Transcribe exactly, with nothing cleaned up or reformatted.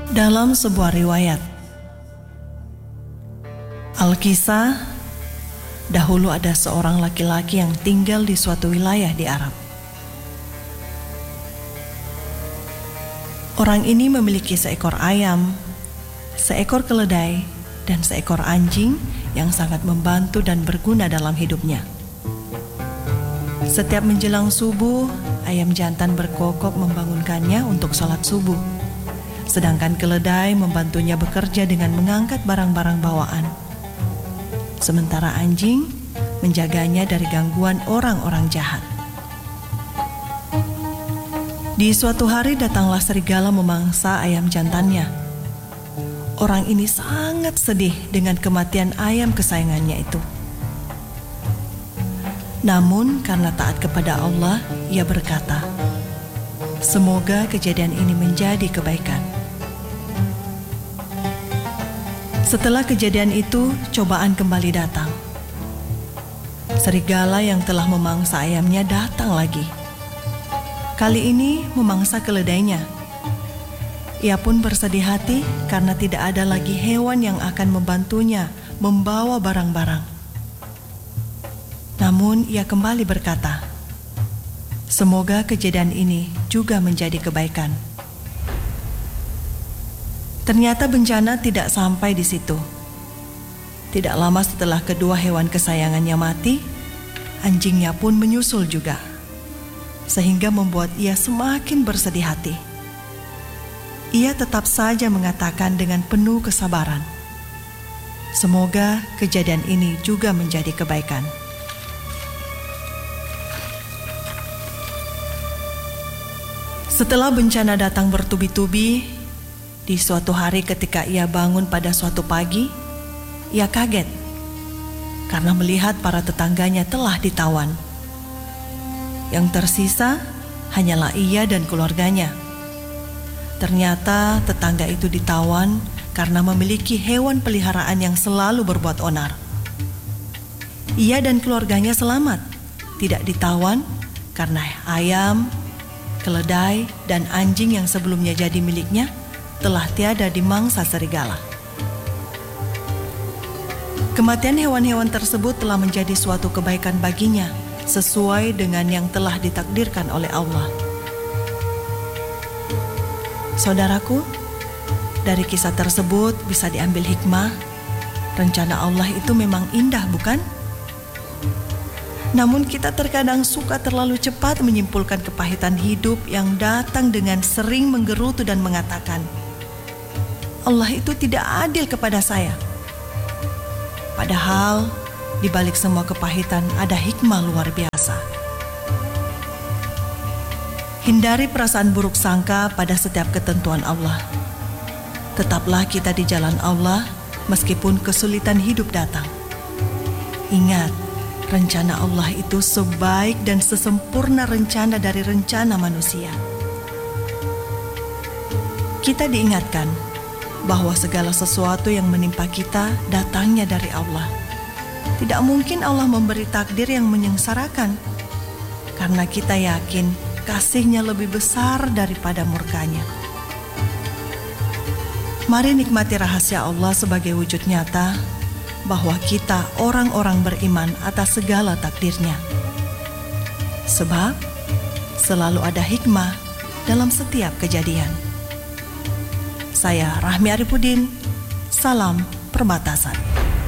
Dalam sebuah riwayat Al-Kisah, dahulu ada seorang laki-laki yang tinggal di suatu wilayah di Arab. Orang ini memiliki seekor ayam, seekor keledai, dan seekor anjing yang sangat membantu dan berguna dalam hidupnya. Setiap menjelang subuh, ayam jantan berkokok membangunkannya untuk sholat subuh. Sedangkan keledai membantunya bekerja dengan mengangkat barang-barang bawaan. Sementara anjing menjaganya dari gangguan orang-orang jahat. Di suatu hari datanglah serigala memangsa ayam jantannya. Orang ini sangat sedih dengan kematian ayam kesayangannya itu. Namun karena taat kepada Allah, ia berkata, "Semoga kejadian ini menjadi kebaikan." Setelah kejadian itu, cobaan kembali datang. Serigala yang telah memangsa ayamnya datang lagi. Kali ini memangsa keledainya. Ia pun bersedih hati karena tidak ada lagi hewan yang akan membantunya membawa barang-barang. Namun ia kembali berkata, "Semoga kejadian ini juga menjadi kebaikan." Ternyata bencana tidak sampai di situ. Tidak lama setelah kedua hewan kesayangannya mati, anjingnya pun menyusul juga, sehingga membuat ia semakin bersedih hati. Ia tetap saja mengatakan dengan penuh kesabaran, "Semoga kejadian ini juga menjadi kebaikan." Setelah bencana datang bertubi-tubi, di suatu hari ketika ia bangun pada suatu pagi, ia kaget karena melihat para tetangganya telah ditawan. Yang tersisa hanyalah ia dan keluarganya. Ternyata tetangga itu ditawan karena memiliki hewan peliharaan yang selalu berbuat onar. Ia dan keluarganya selamat, tidak ditawan karena ayam, keledai, dan anjing yang sebelumnya jadi miliknya telah tiada dimangsa serigala. Kematian hewan-hewan tersebut telah menjadi suatu kebaikan baginya, sesuai dengan yang telah ditakdirkan oleh Allah. Saudaraku, dari kisah tersebut bisa diambil hikmah, rencana Allah itu memang indah, bukan? Namun kita terkadang suka terlalu cepat menyimpulkan kepahitan hidup yang datang dengan sering menggerutu dan mengatakan, "Allah itu tidak adil kepada saya." Padahal di balik semua kepahitan ada hikmah luar biasa. Hindari perasaan buruk sangka pada setiap ketentuan Allah. Tetaplah kita di jalan Allah meskipun kesulitan hidup datang. Ingat, rencana Allah itu sebaik dan sesempurna rencana dari rencana manusia. Kita diingatkan bahwa segala sesuatu yang menimpa kita datangnya dari Allah. Tidak mungkin Allah memberi takdir yang menyengsarakan, karena kita yakin kasih-Nya lebih besar daripada murkanya. Mari nikmati rahasia Allah sebagai wujud nyata bahwa kita orang-orang beriman atas segala takdirnya. Sebab selalu ada hikmah dalam setiap kejadian. Saya Rahmi Arifudin, salam perbatasan.